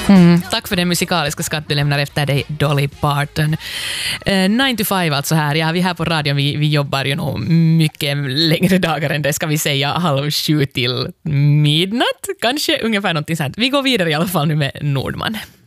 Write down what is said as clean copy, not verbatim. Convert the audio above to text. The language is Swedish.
Tack för den musikaliska skatt du lämnar efter dig, Dolly Parton. 9 to 5 alltså här. Ja, vi här på radion, vi jobbar ju nog mycket längre dagar än det, ska vi säga 6:30 till midnatt. Kanske ungefär någonting sånt. Vi går vidare i alla fall nu med Nordman.